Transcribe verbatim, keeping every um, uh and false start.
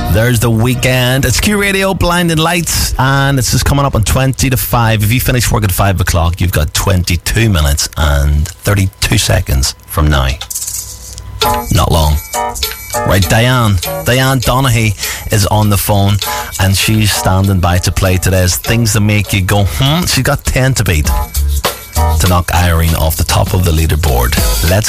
There's The Weekend. It's Q Radio, Blinding Lights, and it's just coming up on twenty to five. If you finish work at five o'clock, you've got twenty-two minutes and thirty-two seconds from now. Not long. Right, Diane. Diane Donaghy is on the phone, and she's standing by to play today's Things That Make You Go, hmm. She's got ten to beat to knock Irene off the top of the leaderboard. Let's